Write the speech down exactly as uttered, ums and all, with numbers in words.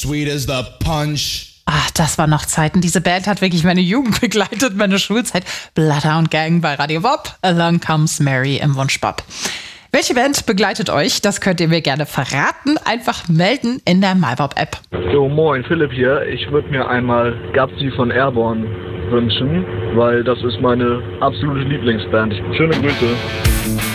sweet as the punch. Ach, das waren noch Zeiten. Diese Band hat wirklich meine Jugend begleitet, meine Schulzeit. Bloodhound Gang bei Radio Bob, Along Comes Mary im Wunschbob. Welche Band begleitet euch? Das könnt ihr mir gerne verraten. Einfach melden in der MyBob-App. Jo, moin, Philipp hier. Ich würde mir einmal Gabsi von Airborne wünschen, weil das ist meine absolute Lieblingsband. Schöne Grüße.